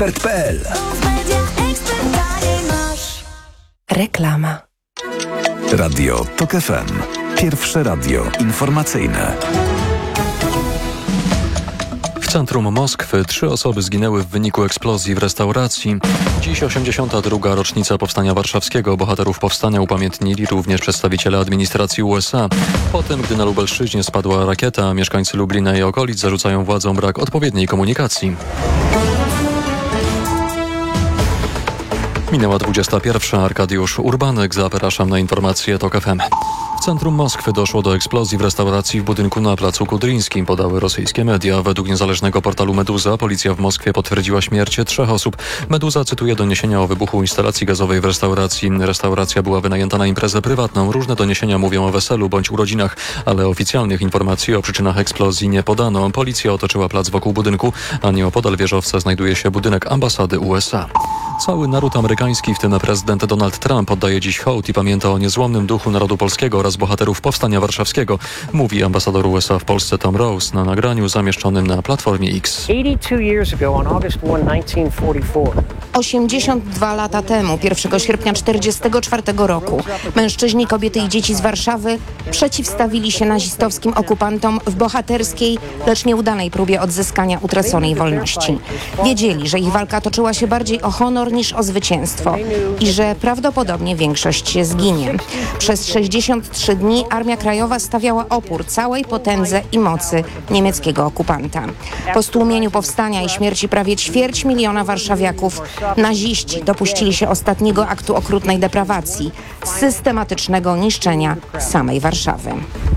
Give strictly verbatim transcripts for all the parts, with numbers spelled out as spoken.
ekspert kropka pe el. Reklama. Radio Tok F M. Pierwsze radio informacyjne. W centrum Moskwy trzy osoby zginęły w wyniku eksplozji w restauracji. Dziś osiemdziesiąta druga rocznica Powstania Warszawskiego. Bohaterów powstania upamiętnili również przedstawiciele administracji U S A. Po tym, gdy na Lubelszczyźnie spadła rakieta, mieszkańcy Lublina i okolic zarzucają władzom brak odpowiedniej komunikacji. Minęła dwudziesta pierwsza. Arkadiusz Urbanek. Zapraszam na informacje Tok F M. W centrum Moskwy doszło do eksplozji w restauracji w budynku na placu Kudryńskim, podały rosyjskie media. Według niezależnego portalu Meduza policja w Moskwie potwierdziła śmierć trzech osób. Meduza cytuje doniesienia o wybuchu instalacji gazowej w restauracji. Restauracja była wynajęta na imprezę prywatną. Różne doniesienia mówią o weselu bądź urodzinach, ale oficjalnych informacji o przyczynach eksplozji nie podano. Policja otoczyła plac wokół budynku, a nieopodal wieżowca znajduje się budynek ambasady U S A. Cały naród amerykański, w tym prezydent Donald Trump, oddaje dziś hołd i pamięta o niezłomnym duchu narodu polskiego oraz bohaterów Powstania Warszawskiego, mówi ambasador U S A w Polsce Tom Rose na nagraniu zamieszczonym na Platformie X. osiemdziesiąt dwa lata temu, pierwszego sierpnia czterdziestego czwartego roku, mężczyźni, kobiety i dzieci z Warszawy przeciwstawili się nazistowskim okupantom w bohaterskiej, lecz nieudanej próbie odzyskania utraconej wolności. Wiedzieli, że ich walka toczyła się bardziej o honor niż o zwycięstwo i że prawdopodobnie większość zginie. Przez sześćdziesiąt trzy dni Armia Krajowa stawiała opór całej potędze i mocy niemieckiego okupanta. Po stłumieniu powstania i śmierci prawie ćwierć miliona warszawiaków naziści dopuścili się ostatniego aktu okrutnej deprawacji, systematycznego niszczenia samej Warszawy.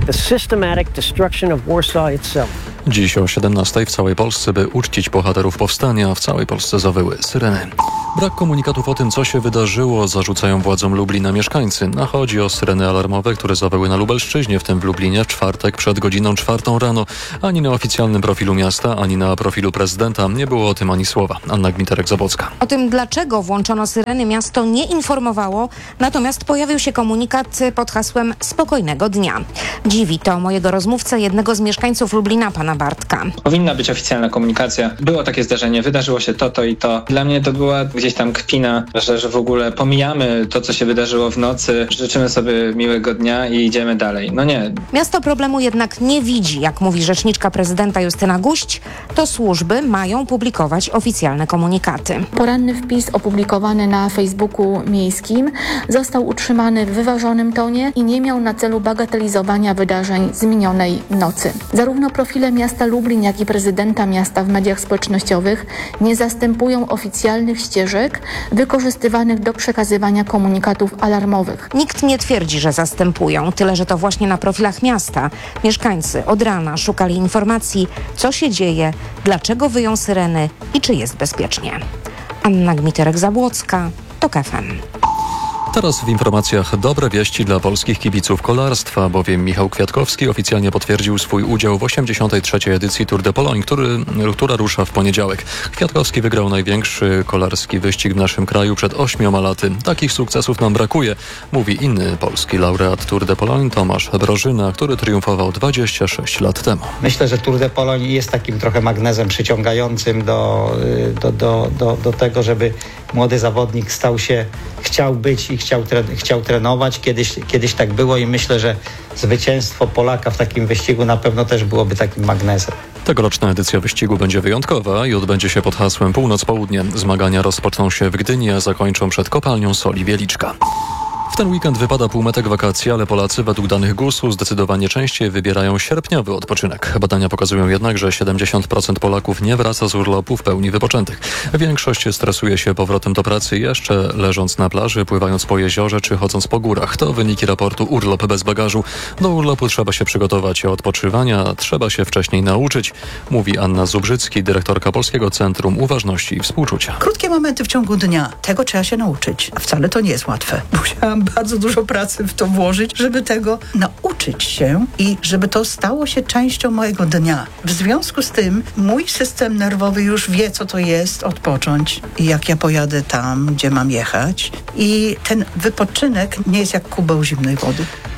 Dziś o siedemnastej w całej Polsce, by uczcić bohaterów powstania, w całej Polsce zawyły syreny. Brak komunikatów o tym, co się wydarzyło, zarzucają władzom Lublina mieszkańcy. A chodzi o syreny alarmowe, które zawyły na Lubelszczyźnie, w tym w Lublinie, w czwartek przed godziną czwartą rano. Ani na oficjalnym profilu miasta, ani na profilu prezydenta nie było o tym ani słowa. Anna Gmiterek-Zabłocka. O tym, dlaczego włączono syreny, miasto nie informowało, natomiast pojawił się komunikat pod hasłem spokojnego dnia. Dziwi to mojego rozmówcę, jednego z mieszkańców Lublina, pana Bartka. Powinna być oficjalna komunikacja. Było takie zdarzenie, wydarzyło się to, to i to. Dla mnie to była gdzieś tam kpina, że, że w ogóle pomijamy to, co się wydarzyło w nocy, życzymy sobie miłego dnia i idziemy dalej. No nie. Miasto problemu jednak nie widzi. Jak mówi rzeczniczka prezydenta Justyna Guść, to służby mają publikować oficjalne komunikaty. Poranny wpis opublikowany na Facebooku miejskim został utrzymany w wyważonym tonie i nie miał na celu bagatelizowania wydarzeń z minionej nocy. Zarówno profile miasta Lublin, jak i prezydenta miasta w mediach społecznościowych nie zastępują oficjalnych ścieżek wykorzystywanych do przekazywania komunikatów alarmowych. Nikt nie twierdzi, że zastępują, tyle że to właśnie na profilach miasta mieszkańcy od rana szukali informacji, co się dzieje, dlaczego wyją syreny i czy jest bezpiecznie. Anna Gmiterek-Zabłocka, Tok F M. Teraz w informacjach dobre wieści dla polskich kibiców kolarstwa, bowiem Michał Kwiatkowski oficjalnie potwierdził swój udział w osiemdziesiątej trzeciej edycji Tour de Pologne, który, która rusza w poniedziałek. Kwiatkowski wygrał największy kolarski wyścig w naszym kraju przed ośmioma laty. Takich sukcesów nam brakuje, mówi inny polski laureat Tour de Pologne Tomasz Brożyna, który triumfował dwadzieścia sześć lat temu. Myślę, że Tour de Pologne jest takim trochę magnesem przyciągającym do, do, do, do, do tego, żeby młody zawodnik stał się, chciał być i chciał, tre, chciał trenować. Kiedyś, kiedyś tak było i myślę, że zwycięstwo Polaka w takim wyścigu na pewno też byłoby takim magnesem. Tegoroczna edycja wyścigu będzie wyjątkowa i odbędzie się pod hasłem Północ-Południe. Zmagania rozpoczną się w Gdyni, a zakończą przed kopalnią soli Wieliczka. W ten weekend wypada półmetek wakacji, ale Polacy według danych gusu zdecydowanie częściej wybierają sierpniowy odpoczynek. Badania pokazują jednak, że siedemdziesiąt procent Polaków nie wraca z urlopu w pełni wypoczętych. Większość stresuje się powrotem do pracy jeszcze leżąc na plaży, pływając po jeziorze czy chodząc po górach. To wyniki raportu Urlop bez bagażu. Do urlopu trzeba się przygotować, a odpoczywania trzeba się wcześniej nauczyć, mówi Anna Zubrzycki, dyrektorka Polskiego Centrum Uważności i Współczucia. Krótkie momenty w ciągu dnia. Tego trzeba się nauczyć. A wcale to nie jest łatwe. Musiałam bardzo dużo pracy w to włożyć, żeby tego nauczyć się i żeby to stało się częścią mojego dnia. W związku z tym mój system nerwowy już wie, co to jest odpocząć i jak ja pojadę tam, gdzie mam jechać. I ten wypoczynek nie jest jak kubeł zimnej wody.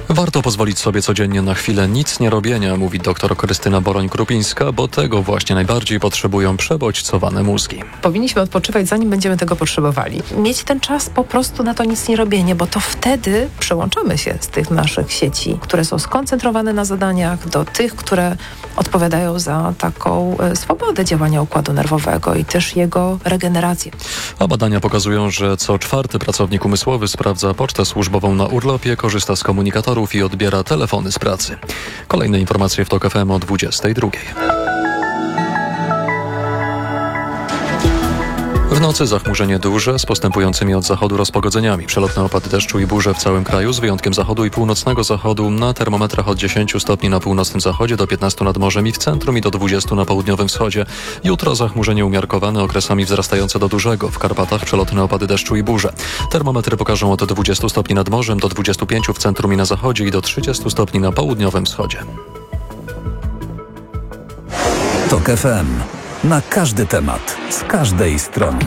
Warto pozwolić sobie codziennie na chwilę nic nie robienia, mówi dr Krystyna Boroń-Krupińska, bo tego właśnie najbardziej potrzebują przebodźcowane mózgi. Powinniśmy odpoczywać, zanim będziemy tego potrzebowali. Mieć ten czas po prostu na to nic nie robienie, bo to wtedy przełączamy się z tych naszych sieci, które są skoncentrowane na zadaniach, do tych, które odpowiadają za taką e, swobodę działania układu nerwowego i też jego regenerację. A badania pokazują, że co czwarty pracownik umysłowy sprawdza pocztę służbową na urlopie, korzysta z komunikatorów i odbiera telefony z pracy. Kolejne informacje w TOK F M o dwudziestej drugiej. W nocy zachmurzenie duże z postępującymi od zachodu rozpogodzeniami. Przelotne opady deszczu i burze w całym kraju z wyjątkiem zachodu i północnego zachodu. Na termometrach od dziesięciu stopni na północnym zachodzie do piętnastu nad morzem i w centrum i do dwudziestu na południowym wschodzie. Jutro zachmurzenie umiarkowane, okresami wzrastające do dużego. W Karpatach przelotne opady deszczu i burze. Termometry pokażą od dwudziestu stopni nad morzem do dwudziestu pięciu w centrum i na zachodzie i do trzydziestu stopni na południowym wschodzie. TOK F M. Na każdy temat, z każdej strony.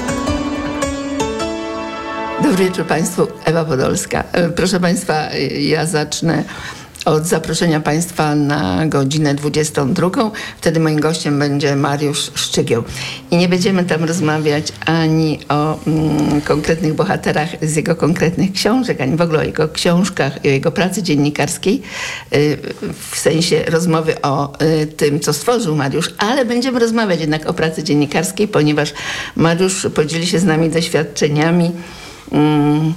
Dobry wieczór Państwu, Ewa Podolska. Proszę Państwa, ja zacznę od zaproszenia Państwa na godzinę dwudziestą drugą. Wtedy moim gościem będzie Mariusz Szczygieł. I nie będziemy tam rozmawiać ani o mm, konkretnych bohaterach z jego konkretnych książek, ani w ogóle o jego książkach i o jego pracy dziennikarskiej, y, w sensie rozmowy o y, tym, co stworzył Mariusz, ale będziemy rozmawiać jednak o pracy dziennikarskiej, ponieważ Mariusz podzieli się z nami doświadczeniami. Mm,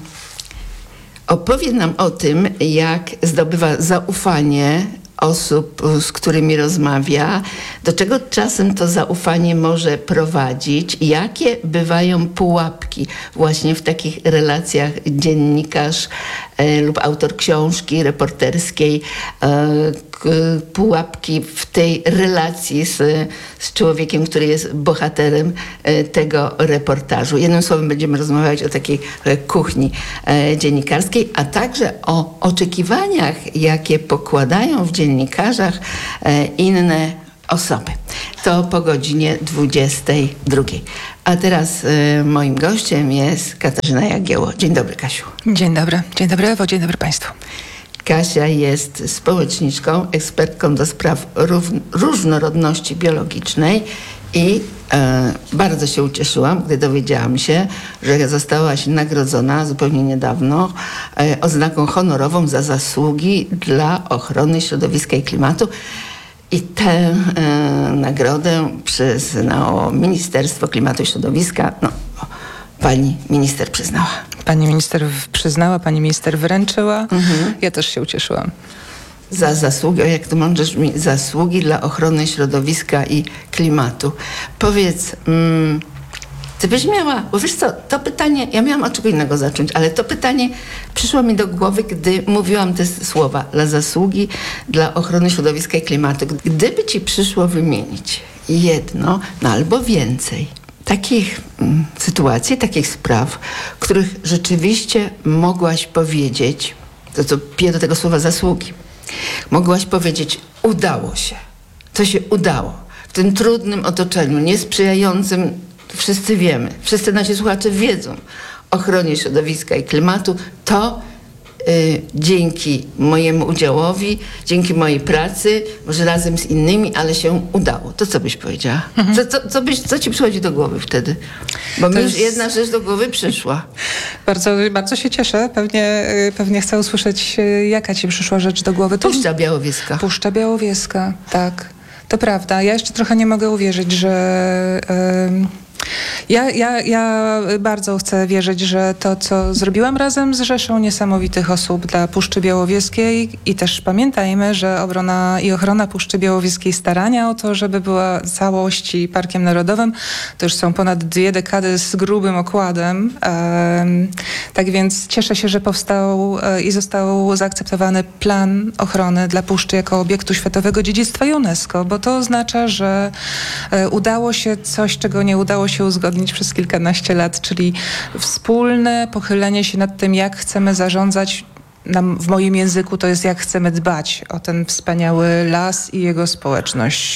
Opowie nam o tym, jak zdobywa zaufanie osób, z którymi rozmawia, do czego czasem to zaufanie może prowadzić, jakie bywają pułapki właśnie w takich relacjach dziennikarz e, lub autor książki reporterskiej, e, k, pułapki w tej relacji z, z człowiekiem, który jest bohaterem e, tego reportażu. Jednym słowem będziemy rozmawiać o takiej e, kuchni e, dziennikarskiej, a także o oczekiwaniach, jakie pokładają w dziennikarzach e, inne osoby. To po godzinie dwudziestej drugiej. A teraz y, moim gościem jest Katarzyna Jagiełło. Dzień dobry, Kasiu. Dzień dobry. Dzień dobry, Ewo. Dzień dobry Państwu. Kasia jest społeczniczką, ekspertką do spraw rów- różnorodności biologicznej i e, bardzo się ucieszyłam, gdy dowiedziałam się, że zostałaś nagrodzona zupełnie niedawno e, oznaką honorową za zasługi dla ochrony środowiska i klimatu. I tę e, nagrodę przyznało Ministerstwo Klimatu i Środowiska. No, o, pani minister przyznała. Pani minister przyznała, pani minister wręczyła. Mhm. Ja też się ucieszyłam. Za zasługi, o jak to mądrze brzmi, zasługi dla ochrony środowiska i klimatu. Powiedz, mm, ty byś miała, bo wiesz co, to pytanie, ja miałam od czego innego zacząć, ale to pytanie przyszło mi do głowy, gdy mówiłam te słowa, dla zasługi dla ochrony środowiska i klimatu. Gdyby ci przyszło wymienić jedno, no albo więcej takich mm, sytuacji, takich spraw, których rzeczywiście mogłaś powiedzieć, to co piję do tego słowa zasługi, mogłaś powiedzieć, udało się, to się udało. W tym trudnym otoczeniu, niesprzyjającym, wszyscy wiemy, wszyscy nasi słuchacze wiedzą, ochronie środowiska i klimatu, to y, dzięki mojemu udziałowi, dzięki mojej pracy, może razem z innymi, ale się udało. To co byś powiedziała? Mhm. Co, co, co, byś, co ci przychodzi do głowy wtedy? Bo mi już jedna rzecz do głowy przyszła. Bardzo, bardzo się cieszę. Pewnie, pewnie chcę usłyszeć, jaka ci przyszła rzecz do głowy. To... Puszcza Białowieska. Puszcza Białowieska, tak. To prawda. Ja jeszcze trochę nie mogę uwierzyć, że... Yy... Ja, ja, ja bardzo chcę wierzyć, że to, co zrobiłam razem z rzeszą niesamowitych osób dla Puszczy Białowieskiej i też pamiętajmy, że obrona i ochrona Puszczy Białowieskiej, starania o to, żeby była całości Parkiem Narodowym, to już są ponad dwie dekady z grubym okładem. Um, tak więc cieszę się, że powstał i został zaakceptowany plan ochrony dla Puszczy jako obiektu światowego dziedzictwa UNESCO, bo to oznacza, że udało się coś, czego nie udało się uzgodnić przez kilkanaście lat, czyli wspólne pochylenie się nad tym, jak chcemy zarządzać. Nam, w moim języku to jest, jak chcemy dbać o ten wspaniały las i jego społeczność.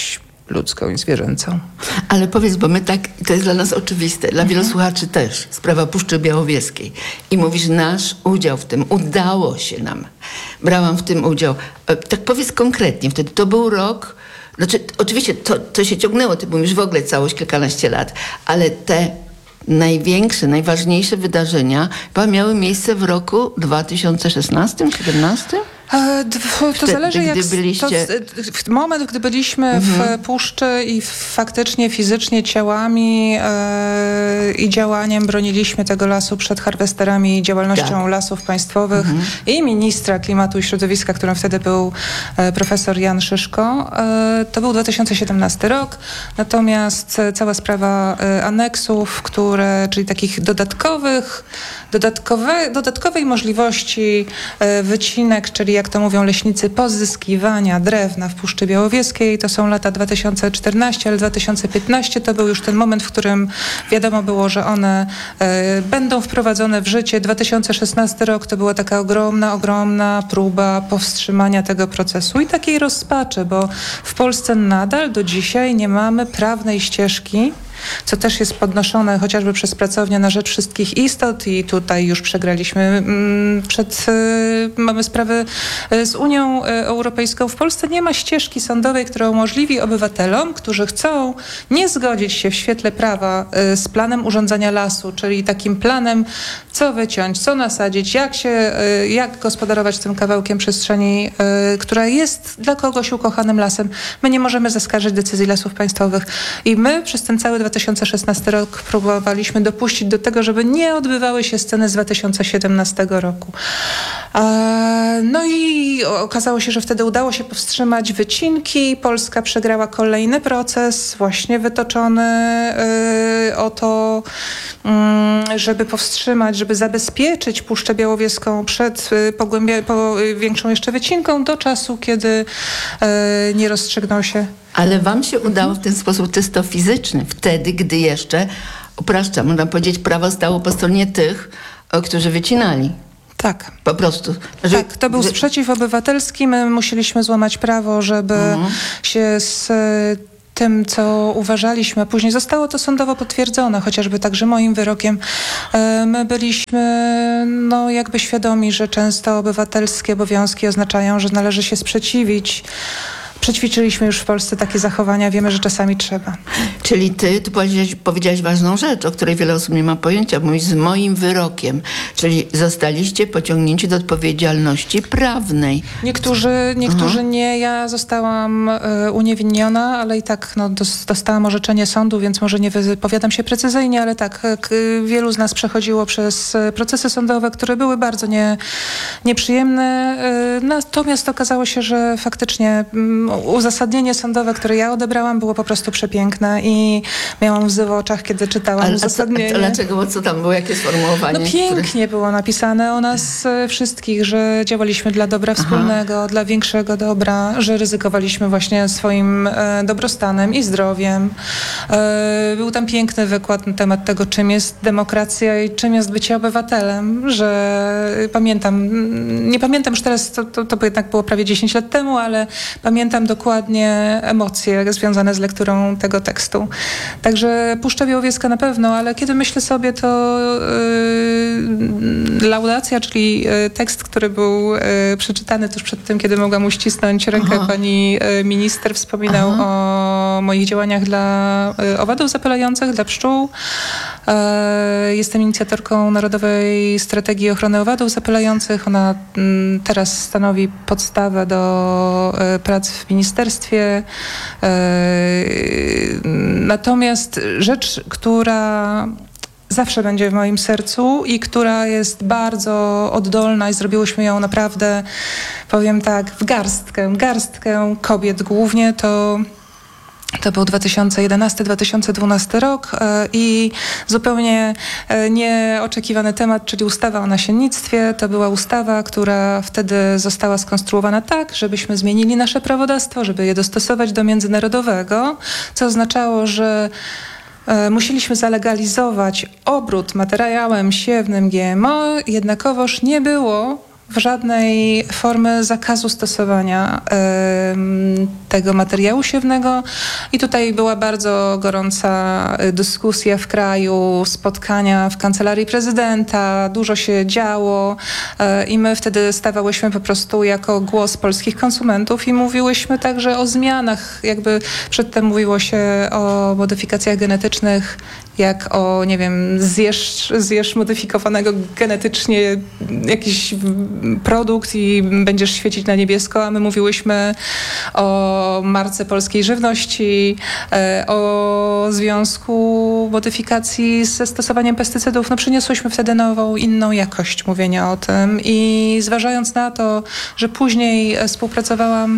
ludzką i zwierzęcą. Ale powiedz, bo my tak, to jest dla nas oczywiste, dla wielu słuchaczy też, sprawa Puszczy Białowieskiej. I mówisz, nasz udział w tym, udało się nam. Brałam w tym udział. Tak powiedz konkretnie, wtedy to był rok, znaczy oczywiście to, to się ciągnęło, ty mówisz w ogóle całość kilkanaście lat, ale te największe, najważniejsze wydarzenia chyba miały miejsce w roku dwa tysiące szesnastym, siedemnastym? To Wtedy, zależy jak... byliście... To, w moment, gdy byliśmy mhm. w Puszczy i faktycznie fizycznie ciałami e, i działaniem broniliśmy tego lasu przed harwesterami i działalnością tak. lasów państwowych mhm. i ministra klimatu i środowiska, którym wtedy był e, profesor Jan Szyszko. E, to był dwa tysiące siedemnasty rok. Natomiast cała sprawa e, aneksów, które, czyli takich dodatkowych, dodatkowe, dodatkowej możliwości e, wycinek, czyli jak to mówią leśnicy, pozyskiwania drewna w Puszczy Białowieskiej. To są lata dwa tysiące czternasty, ale dwa tysiące piętnasty to był już ten moment, w którym wiadomo było, że one e, będą wprowadzone w życie. dwa tysiące szesnasty rok to była taka ogromna, ogromna próba powstrzymania tego procesu i takiej rozpaczy, bo w Polsce nadal do dzisiaj nie mamy prawnej ścieżki, co też jest podnoszone chociażby przez Pracownię na Rzecz Wszystkich Istot i tutaj już przegraliśmy przed, mamy sprawy z Unią Europejską. W Polsce nie ma ścieżki sądowej, która umożliwi obywatelom, którzy chcą nie zgodzić się w świetle prawa z planem urządzenia lasu, czyli takim planem, co wyciąć, co nasadzić, jak się, jak gospodarować tym kawałkiem przestrzeni, która jest dla kogoś ukochanym lasem. My nie możemy zaskarżyć decyzji Lasów Państwowych i my przez ten cały dwa tysiące szesnasty rok próbowaliśmy dopuścić do tego, żeby nie odbywały się sceny z dwa tysiące siedemnastego roku. No i okazało się, że wtedy udało się powstrzymać wycinki. Polska przegrała kolejny proces, właśnie wytoczony o to, żeby powstrzymać, żeby zabezpieczyć Puszczę Białowieską przed pogłębia- po większą jeszcze wycinką do czasu, kiedy nie rozstrzygnął się. Ale wam się udało w ten sposób czysto fizyczny, wtedy, gdy jeszcze, upraszczam, można powiedzieć, prawo stało po stronie tych, którzy wycinali. Tak. Po prostu. Że... Tak, to był sprzeciw obywatelski. My musieliśmy złamać prawo, żeby mhm. się z tym, co uważaliśmy, a później zostało to sądowo potwierdzone, chociażby także moim wyrokiem. My byliśmy no, jakby świadomi, że często obywatelskie obowiązki oznaczają, że należy się sprzeciwić. Przećwiczyliśmy już w Polsce takie zachowania, wiemy, że czasami trzeba. Czyli ty, ty powiedziałaś, powiedziałaś ważną rzecz, o której wiele osób nie ma pojęcia, mówisz z moim wyrokiem, czyli zostaliście pociągnięci do odpowiedzialności prawnej. Niektórzy, niektórzy nie, ja zostałam y, uniewinniona, ale i tak no, dos, dostałam orzeczenie sądu, więc może nie wypowiadam się precyzyjnie, ale tak, k, wielu z nas przechodziło przez procesy sądowe, które były bardzo nie, nieprzyjemne, y, natomiast okazało się, że faktycznie y, uzasadnienie sądowe, które ja odebrałam, było po prostu przepiękne i miałam łzy w oczach, kiedy czytałam Ale, uzasadnienie. A dlaczego? Bo co tam było? Jakie sformułowanie? No pięknie które... było napisane o nas wszystkich, że działaliśmy dla dobra wspólnego, Aha. dla większego dobra, że ryzykowaliśmy właśnie swoim e, dobrostanem i zdrowiem. E, był tam piękny wykład na temat tego, czym jest demokracja i czym jest bycie obywatelem, że pamiętam, nie pamiętam już teraz, to, to, to jednak było prawie dziesięć lat temu, ale pamiętam dokładnie emocje związane z lekturą tego tekstu. Także Puszcza Białowieska na pewno, ale kiedy myślę sobie, to yy, laudacja, czyli yy, tekst, który był yy, przeczytany tuż przed tym, kiedy mogłam uścisnąć rękę Aha. pani yy, minister, wspominał Aha. o moich działaniach dla yy, owadów zapylających, dla pszczół. Yy, jestem inicjatorką Narodowej Strategii Ochrony Owadów Zapylających. Ona yy, teraz stanowi podstawę do yy, prac w ministerstwie. Natomiast rzecz, która zawsze będzie w moim sercu i która jest bardzo oddolna i zrobiłyśmy ją naprawdę, powiem tak, w garstkę, garstkę kobiet głównie, to To był dwa tysiące jedenasty dwa tysiące dwunasty rok i zupełnie nieoczekiwany temat, czyli ustawa o nasiennictwie. To była ustawa, która wtedy została skonstruowana tak, żebyśmy zmienili nasze prawodawstwo, żeby je dostosować do międzynarodowego, co oznaczało, że musieliśmy zalegalizować obrót materiałem siewnym G M O, jednakowoż nie było w żadnej formy zakazu stosowania y, tego materiału siewnego i tutaj była bardzo gorąca dyskusja w kraju, spotkania w kancelarii prezydenta, dużo się działo y, i my wtedy stawałyśmy po prostu jako głos polskich konsumentów i mówiłyśmy także o zmianach, jakby przedtem mówiło się o modyfikacjach genetycznych, jak o, nie wiem, zjesz, zjesz modyfikowanego genetycznie jakiś produkt i będziesz świecić na niebiesko, a my mówiłyśmy o marce polskiej żywności, o związku modyfikacji ze stosowaniem pestycydów. No przyniosłyśmy wtedy nową, inną jakość mówienia o tym i zważając na to, że później współpracowałam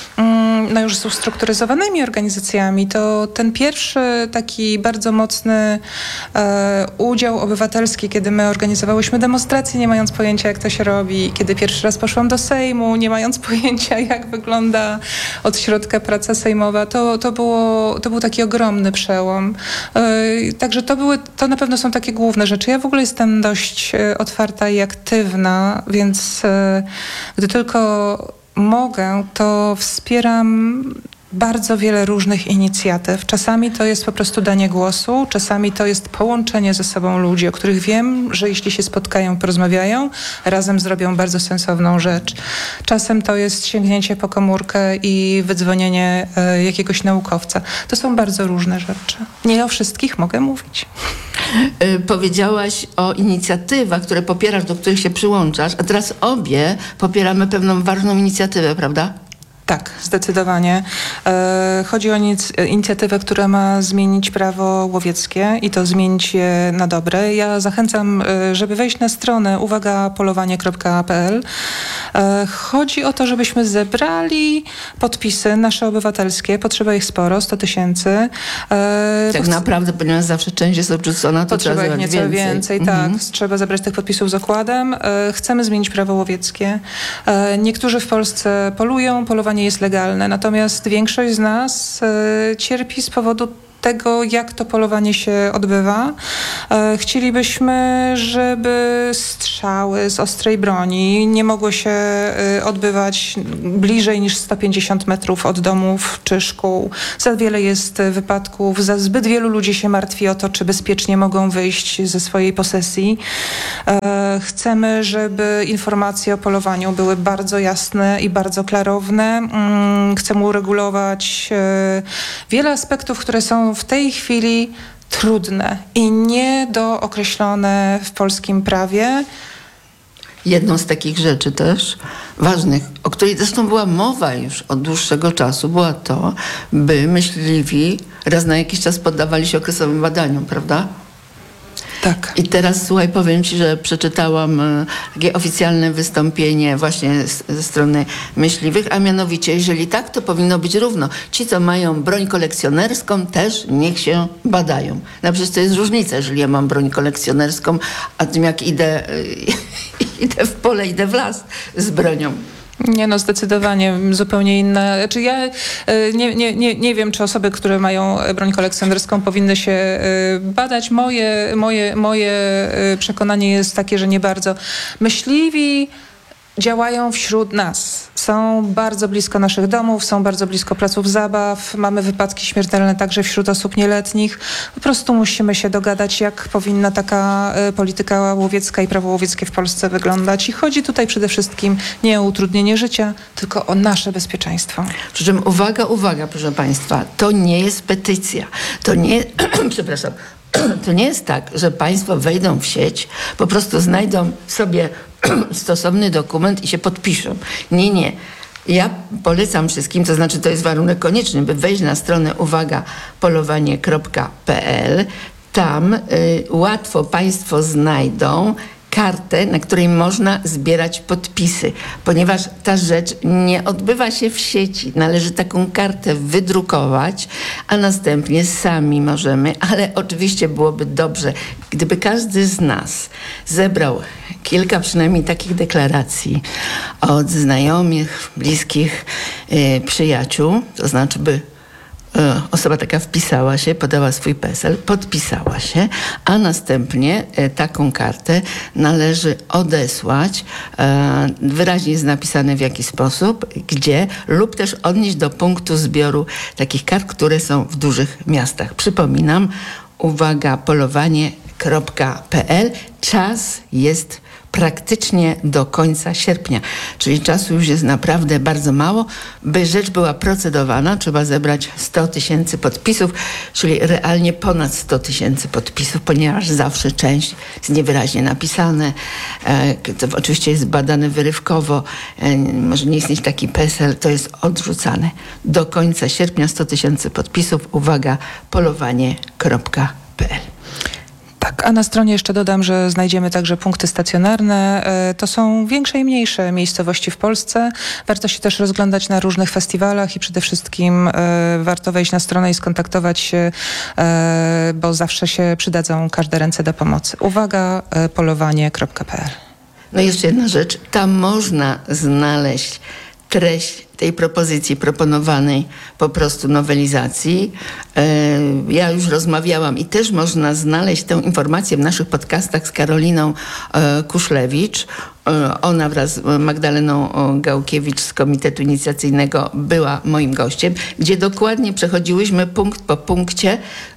no już z ustrukturyzowanymi organizacjami, to ten pierwszy taki bardzo mocny e, udział obywatelski, kiedy my organizowałyśmy demonstracje, nie mając pojęcia, jak to się robi, kiedy pierwszy raz poszłam do Sejmu, nie mając pojęcia, jak wygląda od środka praca sejmowa, to, to, było, to był taki ogromny przełom. E, także to były, to na pewno są takie główne rzeczy. Ja w ogóle jestem dość e, otwarta i aktywna, więc e, gdy tylko mogę, to wspieram bardzo wiele różnych inicjatyw. Czasami to jest po prostu danie głosu, czasami to jest połączenie ze sobą ludzi, o których wiem, że jeśli się spotkają, porozmawiają, razem zrobią bardzo sensowną rzecz. Czasem to jest sięgnięcie po komórkę i wydzwonienie e, jakiegoś naukowca. To są bardzo różne rzeczy. Nie o wszystkich mogę mówić. Yy, powiedziałaś o inicjatywach, które popierasz, do których się przyłączasz, a teraz obie popieramy pewną ważną inicjatywę, prawda? Tak, zdecydowanie. E, chodzi o inic- inicjatywę, która ma zmienić prawo łowieckie i to zmienić je na dobre. Ja zachęcam, e, żeby wejść na stronę uwaga polowanie kropka p l. E, chodzi o to, żebyśmy zebrali podpisy nasze obywatelskie. Potrzeba ich sporo, sto tysięcy. E, tak naprawdę, ponieważ zawsze część jest odrzucona, to potrzeba trzeba ich nieco więcej. więcej. Mhm. Tak, trzeba zebrać tych podpisów z okładem. E, chcemy zmienić prawo łowieckie. E, niektórzy w Polsce polują, polowanie jest legalne, natomiast większość z nas e, cierpi z powodu tego, jak to polowanie się odbywa. E, chcielibyśmy, żeby strzały z ostrej broni nie mogły się e, odbywać bliżej niż sto pięćdziesiąt metrów od domów czy szkół. Za wiele jest wypadków, za zbyt wielu ludzi się martwi o to, czy bezpiecznie mogą wyjść ze swojej posesji. E, chcemy, żeby informacje o polowaniu były bardzo jasne i bardzo klarowne. Mm, chcemy uregulować e, wiele aspektów, które są w tej chwili trudne i niedookreślone w polskim prawie. Jedną z takich rzeczy też ważnych, o której zresztą była mowa już od dłuższego czasu, była to, by myśliwi raz na jakiś czas poddawali się okresowym badaniom, prawda? Tak. I teraz, słuchaj, powiem ci, że przeczytałam e, takie oficjalne wystąpienie właśnie z, ze strony myśliwych, a mianowicie, jeżeli tak, to powinno być równo. Ci, co mają broń kolekcjonerską, też niech się badają. No przecież to jest różnica, jeżeli ja mam broń kolekcjonerską, a tym jak idę, e, idę w pole, idę w las z bronią. Nie no, zdecydowanie zupełnie inna. Znaczy ja y, nie, nie, nie, nie wiem, czy osoby, które mają broń kolekcjonerską powinny się y, badać. Moje, moje, moje y, przekonanie jest takie, że nie bardzo. Myśliwi działają wśród nas. Są bardzo blisko naszych domów, są bardzo blisko placów zabaw. Mamy wypadki śmiertelne także wśród osób nieletnich. Po prostu musimy się dogadać, jak powinna taka y, polityka łowiecka i prawo łowieckie w Polsce wyglądać. I chodzi tutaj przede wszystkim nie o utrudnienie życia, tylko o nasze bezpieczeństwo. Przy czym uwaga, uwaga, proszę Państwa, to nie jest petycja. To nie, przepraszam, to nie jest tak, że Państwo wejdą w sieć, po prostu znajdą sobie stosowny dokument i się podpiszą. Nie, nie. Ja polecam wszystkim, to znaczy to jest warunek konieczny, by wejść na stronę uwaga polowanie kropka p l. Tam y, łatwo Państwo znajdą kartę, na której można zbierać podpisy, ponieważ ta rzecz nie odbywa się w sieci. Należy taką kartę wydrukować, a następnie sami możemy, ale oczywiście byłoby dobrze, gdyby każdy z nas zebrał kilka przynajmniej takich deklaracji od znajomych, bliskich, yy, przyjaciół, to znaczy by osoba taka wpisała się, podała swój PESEL, podpisała się, a następnie taką kartę należy odesłać. Wyraźnie jest napisane w jaki sposób, gdzie, lub też odnieść do punktu zbioru takich kart, które są w dużych miastach. Przypominam, uwaga, polowanie kropka p l. Czas jest praktycznie do końca sierpnia, czyli czasu już jest naprawdę bardzo mało. By rzecz była procedowana, trzeba zebrać sto tysięcy podpisów, czyli realnie ponad sto tysięcy podpisów, ponieważ zawsze część jest niewyraźnie napisane. To oczywiście jest badane wyrywkowo. Może nie istnieć taki PESEL, to jest odrzucane. Do końca sierpnia sto tysięcy podpisów. Uwaga, polowanie kropka p l. Tak, a na stronie jeszcze dodam, że znajdziemy także punkty stacjonarne. To są większe i mniejsze miejscowości w Polsce. Warto się też rozglądać na różnych festiwalach i przede wszystkim warto wejść na stronę i skontaktować się, bo zawsze się przydadzą każde ręce do pomocy. Uwaga, polowanie kropka p l. No i jeszcze jedna rzecz. Tam można znaleźć treść tej propozycji proponowanej po prostu nowelizacji. Ja już rozmawiałam i też można znaleźć tę informację w naszych podcastach z Karoliną Kuszlewicz. Ona wraz z Magdaleną Gałkiewicz z Komitetu Inicjacyjnego była moim gościem, gdzie dokładnie przechodziłyśmy punkt po punkcie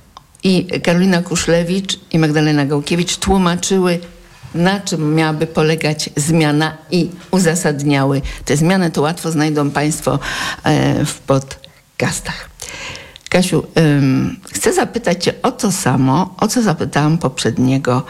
i Karolina Kuszlewicz i Magdalena Gałkiewicz tłumaczyły, na czym miałaby polegać zmiana i uzasadniały te zmiany. To łatwo znajdą Państwo w podcastach. Kasiu, chcę zapytać Cię o to samo, o co zapytałam poprzedniego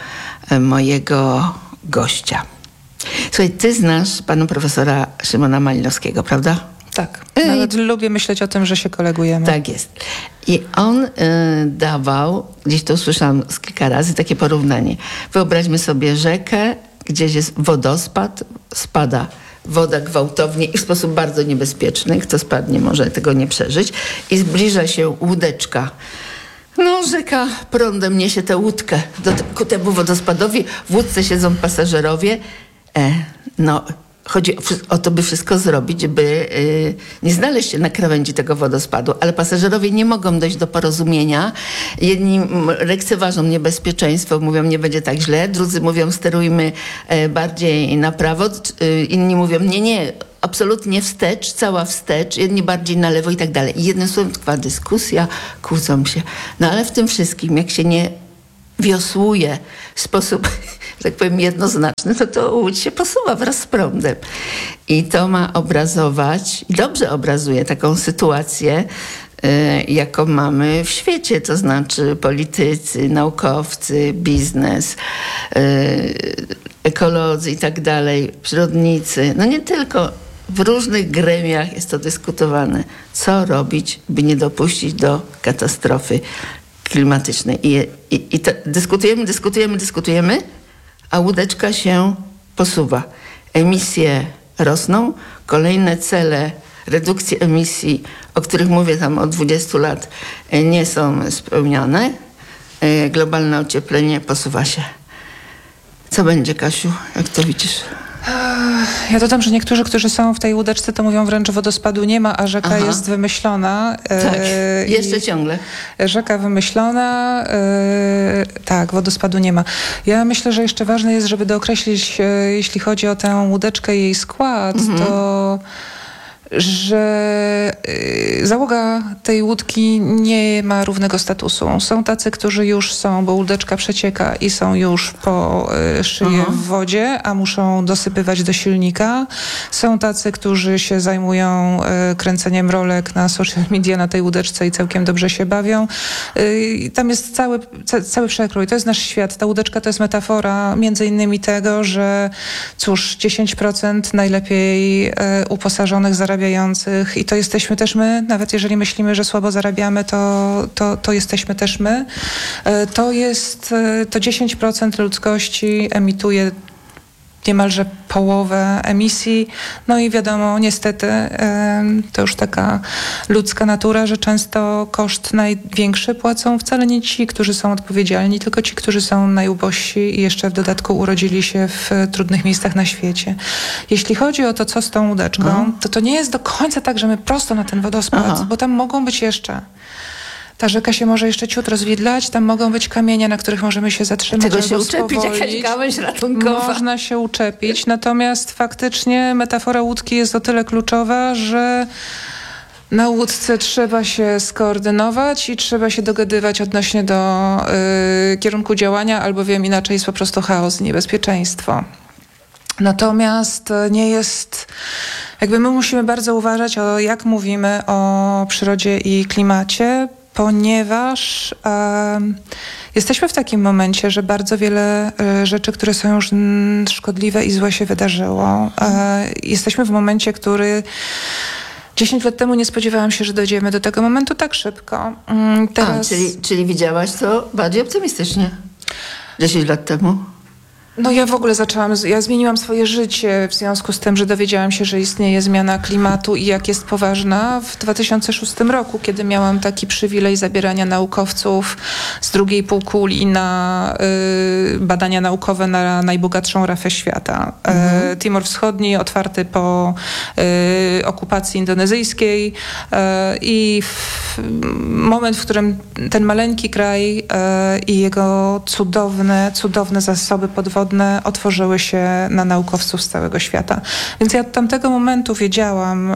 mojego gościa. Słuchaj, Ty znasz pana profesora Szymona Malinowskiego, prawda? Tak. Nawet Ej. lubię myśleć o tym, że się kolegujemy. Tak jest. I on y, dawał, gdzieś to usłyszałam z kilka razy, takie porównanie. Wyobraźmy sobie rzekę, gdzieś jest wodospad, spada woda gwałtownie i w sposób bardzo niebezpieczny. Kto spadnie, może tego nie przeżyć. I zbliża się łódeczka. No, rzeka prądem niesie tę łódkę do, ku temu wodospadowi. W łódce siedzą pasażerowie. E, no... Chodzi o to, by wszystko zrobić, by y, nie znaleźć się na krawędzi tego wodospadu, ale pasażerowie nie mogą dojść do porozumienia. Jedni lekceważą niebezpieczeństwo, mówią, nie będzie tak źle, drudzy mówią, sterujmy y, bardziej na prawo, y, inni mówią, nie, nie, absolutnie wstecz, cała wstecz, jedni bardziej na lewo i tak dalej. I jednym słowem trwa dyskusja, kłócą się. No ale w tym wszystkim, jak się nie wiosłuje w sposób, że tak powiem, jednoznaczny, to to łódź się posuwa wraz z prądem. I to ma obrazować, i dobrze obrazuje taką sytuację, y, jaką mamy w świecie, to znaczy politycy, naukowcy, biznes, y, ekolodzy i tak dalej, przyrodnicy, no nie tylko, w różnych gremiach jest to dyskutowane, co robić, by nie dopuścić do katastrofy klimatycznej. I, i, i to dyskutujemy, dyskutujemy, dyskutujemy, a łódeczka się posuwa. Emisje rosną, kolejne cele redukcji emisji, o których mówię tam od dwudziestu lat, nie są spełniane. Globalne ocieplenie posuwa się. Co będzie, Kasiu, jak to widzisz? Ja dodam, że niektórzy, którzy są w tej łódeczce, to mówią wręcz, że wodospadu nie ma, a rzeka Aha. jest wymyślona. Tak, e, jeszcze ciągle. Rzeka wymyślona, e, tak, wodospadu nie ma. Ja myślę, że jeszcze ważne jest, żeby dookreślić, e, jeśli chodzi o tę łódeczkę i jej skład, mhm. to że y, załoga tej łódki nie ma równego statusu. Są tacy, którzy już są, bo łódeczka przecieka i są już po y, szyję Aha. w wodzie, a muszą dosypywać do silnika. Są tacy, którzy się zajmują y, kręceniem rolek na social media na tej łódeczce i całkiem dobrze się bawią. Y, tam jest cały, ca, cały przekrój. To jest nasz świat. Ta łódeczka to jest metafora między innymi tego, że cóż, dziesięć procent najlepiej y, uposażonych zarabia i to jesteśmy też my, nawet jeżeli myślimy, że słabo zarabiamy, to, to, to jesteśmy też my. To jest, to dziesięć procent ludzkości emituje niemalże połowę emisji. No i wiadomo, niestety to już taka ludzka natura, że często koszt największy płacą wcale nie ci, którzy są odpowiedzialni, tylko ci, którzy są najubożsi i jeszcze w dodatku urodzili się w trudnych miejscach na świecie. Jeśli chodzi o to, co z tą łódeczką, no. to to nie jest do końca tak, że my prosto na ten wodospad, Aha. bo tam mogą być jeszcze... Ta rzeka się może jeszcze ciut rozwidlać, tam mogą być kamienie, na których możemy się zatrzymać. Czego się uczepić, jakaś gałęź ratunkowa. Można się uczepić, natomiast faktycznie metafora łódki jest o tyle kluczowa, że na łódce trzeba się skoordynować i trzeba się dogadywać odnośnie do y, kierunku działania, albowiem inaczej jest po prostu chaos i niebezpieczeństwo. Natomiast nie jest... Jakby my musimy bardzo uważać, o jak mówimy o przyrodzie i klimacie, ponieważ e, jesteśmy w takim momencie, że bardzo wiele e, rzeczy, które są już n, szkodliwe i złe się wydarzyło. E, jesteśmy w momencie, który dziesięć lat temu nie spodziewałam się, że dojdziemy do tego momentu tak szybko. Teraz... A, czyli, czyli widziałaś to bardziej optymistycznie dziesięć lat temu? No ja w ogóle zaczęłam, ja zmieniłam swoje życie w związku z tym, że dowiedziałam się, że istnieje zmiana klimatu i jak jest poważna w dwa tysiące szóstym roku, kiedy miałam taki przywilej zabierania naukowców z drugiej półkuli na y, badania naukowe na najbogatszą rafę świata. Mhm. Y, Timor Wschodni otwarty po y, okupacji indonezyjskiej y, i w, moment, w którym ten maleńki kraj y, i jego cudowne, cudowne zasoby podwodne otworzyły się na naukowców z całego świata. Więc ja od tamtego momentu wiedziałam,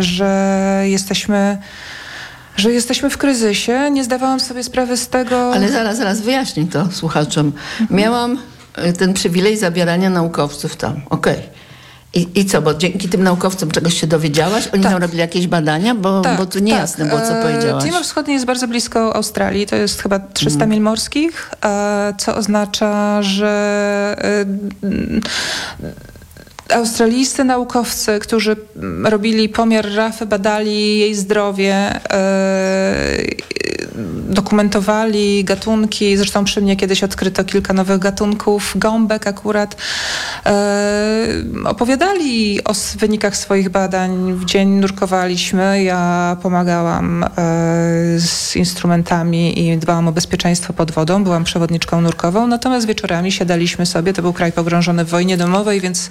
że jesteśmy, że jesteśmy w kryzysie. Nie zdawałam sobie sprawy z tego... Ale zaraz, zaraz wyjaśnij to słuchaczom. Miałam ten przywilej zabierania naukowców tam. Okej. Okay. I, I co, bo dzięki tym naukowcom czegoś się dowiedziałaś? Oni tak. tam robili jakieś badania? Bo, tak, bo tu niejasne tak. było, co powiedziałaś. Timor Wschodni jest bardzo blisko Australii. To jest chyba trzysta mm. mil morskich, co oznacza, że australijscy naukowcy, którzy robili pomiar rafy, badali jej zdrowie, dokumentowali gatunki, zresztą przy mnie kiedyś odkryto kilka nowych gatunków, gąbek akurat, e, opowiadali o wynikach swoich badań. W dzień nurkowaliśmy, ja pomagałam e, z instrumentami i dbałam o bezpieczeństwo pod wodą, byłam przewodniczką nurkową, natomiast wieczorami siadaliśmy sobie, to był kraj pogrążony w wojnie domowej, więc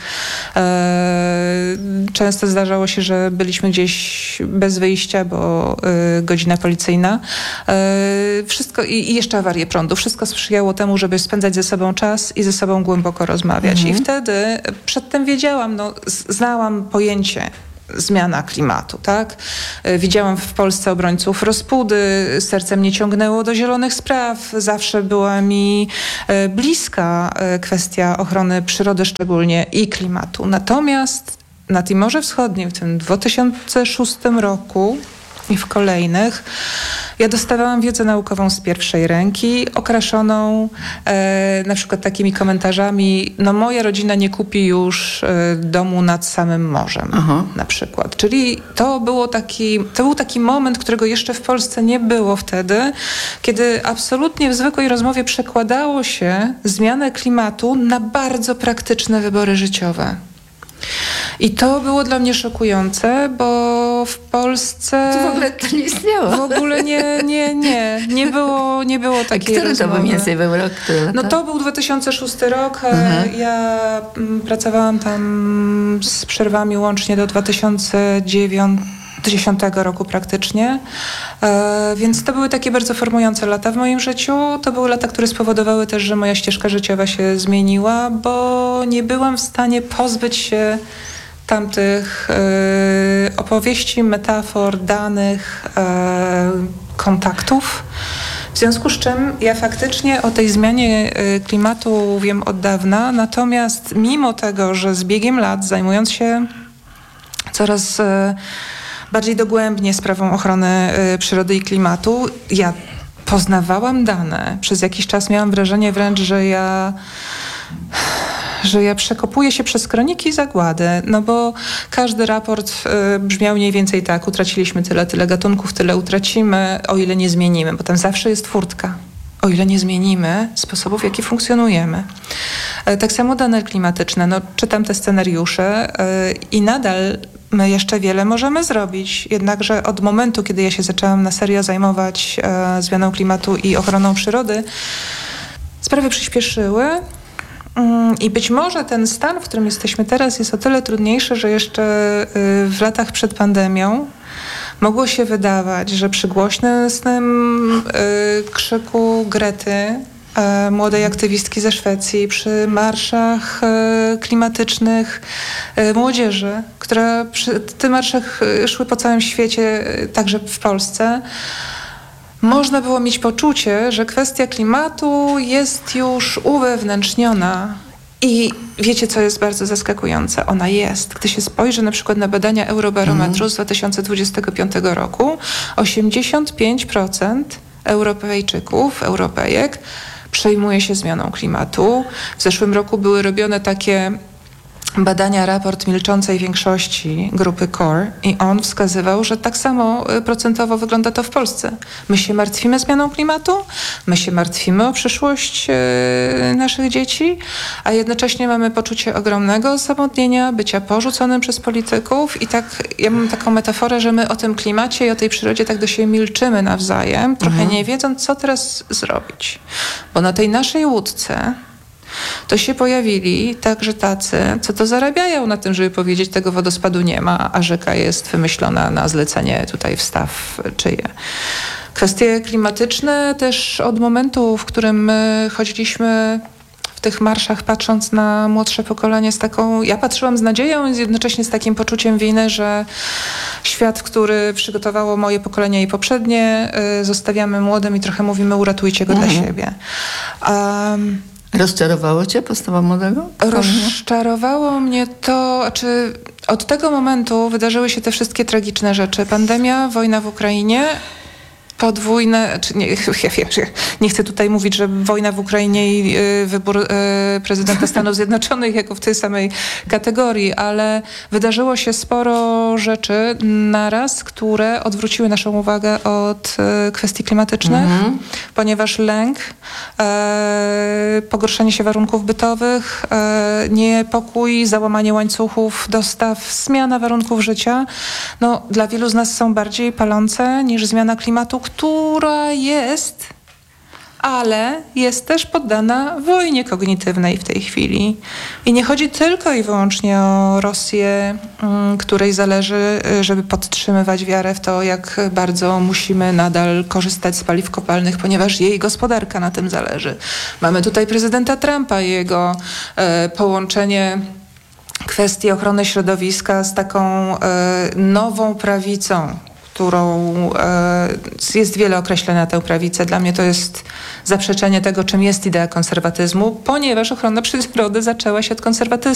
e, często zdarzało się, że byliśmy gdzieś bez wyjścia, bo e, godzina policyjna. Wszystko i, i jeszcze awarie prądu. Wszystko sprzyjało temu, żeby spędzać ze sobą czas i ze sobą głęboko rozmawiać. Mhm. I wtedy przedtem wiedziałam, no, znałam pojęcie zmiana klimatu, tak? Widziałam w Polsce obrońców rozpudy, serce mnie ciągnęło do zielonych spraw. Zawsze była mi bliska kwestia ochrony przyrody szczególnie i klimatu. Natomiast na Timorze Wschodnim w tym dwa tysiące szóstym roku i w kolejnych ja dostawałam wiedzę naukową z pierwszej ręki, okraszoną e, na przykład takimi komentarzami, no moja rodzina nie kupi już e, domu nad samym morzem, Aha. na przykład. Czyli to, było taki, to był taki moment, którego jeszcze w Polsce nie było wtedy, kiedy absolutnie w zwykłej rozmowie przekładało się zmianę klimatu na bardzo praktyczne wybory życiowe. I to było dla mnie szokujące, bo w Polsce... To w ogóle to nie istniało. W ogóle nie, nie, nie. Nie było, nie było takiej rozmowy. Który to był mniej więcej był rok? No to był dwa tysiące szósty rok. Mhm. Ja m, pracowałam tam z przerwami łącznie do dwa tysiące dziesiątego roku praktycznie. E, więc to były takie bardzo formujące lata w moim życiu. To były lata, które spowodowały też, że moja ścieżka życiowa się zmieniła, bo nie byłam w stanie pozbyć się tamtych e, opowieści, metafor, danych, e, kontaktów. W związku z czym ja faktycznie o tej zmianie klimatu wiem od dawna, natomiast mimo tego, że z biegiem lat, zajmując się coraz e, bardziej dogłębnie sprawą ochrony y, przyrody i klimatu, ja poznawałam dane. Przez jakiś czas miałam wrażenie wręcz, że ja że ja przekopuję się przez kroniki zagłady, no bo każdy raport y, brzmiał mniej więcej tak, utraciliśmy tyle, tyle gatunków, tyle utracimy, o ile nie zmienimy, bo tam zawsze jest furtka. O ile nie zmienimy sposobów, w jaki funkcjonujemy. Tak samo dane klimatyczne. No, czytam te scenariusze i nadal my jeszcze wiele możemy zrobić. Jednakże od momentu, kiedy ja się zaczęłam na serio zajmować zmianą klimatu i ochroną przyrody, sprawy przyspieszyły. I być może ten stan, w którym jesteśmy teraz, jest o tyle trudniejszy, że jeszcze w latach przed pandemią mogło się wydawać, że przy głośnym krzyku Grety, młodej aktywistki ze Szwecji, przy marszach klimatycznych młodzieży, które przy tych marszach szły po całym świecie, także w Polsce, można było mieć poczucie, że kwestia klimatu jest już uwewnętrzniona. I wiecie, co jest bardzo zaskakujące? Ona jest. Gdy się spojrzy na przykład na badania Eurobarometru mm. z dwa tysiące dwudziestego piątego roku, osiemdziesiąt pięć procent Europejczyków, Europejek przejmuje się zmianą klimatu. W zeszłym roku były robione takie badania, raport milczącej większości grupy CORE i on wskazywał, że tak samo procentowo wygląda to w Polsce. My się martwimy zmianą klimatu, my się martwimy o przyszłość e, naszych dzieci, a jednocześnie mamy poczucie ogromnego osamotnienia, bycia porzuconym przez polityków i tak, ja mam taką metaforę, że my o tym klimacie i o tej przyrodzie tak do siebie milczymy nawzajem, trochę mhm. nie wiedząc, co teraz zrobić. Bo na tej naszej łódce to się pojawili także tacy, co to zarabiają na tym, żeby powiedzieć, tego wodospadu nie ma, a rzeka jest wymyślona na zlecenie tutaj wstaw czyje. Kwestie klimatyczne też od momentu, w którym my chodziliśmy w tych marszach, patrząc na młodsze pokolenie z taką, ja patrzyłam z nadzieją i jednocześnie z takim poczuciem winy, że świat, który przygotowało moje pokolenie i poprzednie, zostawiamy młodym i trochę mówimy, uratujcie go mhm. dla siebie. Um, Rozczarowało cię postawa młodego? Rozczarowało mnie to, czy od tego momentu wydarzyły się te wszystkie tragiczne rzeczy. Pandemia, wojna w Ukrainie, podwójne, czy nie, ja wiem, że nie chcę tutaj mówić, że wojna w Ukrainie i y, wybór y, prezydenta Stanów Zjednoczonych jako w tej samej kategorii, ale wydarzyło się sporo rzeczy naraz, które odwróciły naszą uwagę od y, kwestii klimatycznych, mm-hmm. ponieważ lęk, y, pogorszenie się warunków bytowych, y, niepokój, załamanie łańcuchów dostaw, zmiana warunków życia, no, dla wielu z nas są bardziej palące niż zmiana klimatu, która jest, ale jest też poddana wojnie kognitywnej w tej chwili. I nie chodzi tylko i wyłącznie o Rosję, której zależy, żeby podtrzymywać wiarę w to, jak bardzo musimy nadal korzystać z paliw kopalnych, ponieważ jej gospodarka na tym zależy. Mamy tutaj prezydenta Trumpa i jego e, połączenie kwestii ochrony środowiska z taką e, nową prawicą, którą e, jest wiele określeń na tę prawicę. Dla mnie to jest zaprzeczenie tego, czym jest idea konserwatyzmu, ponieważ ochrona przyrody zaczęła się od konserwatyzmu.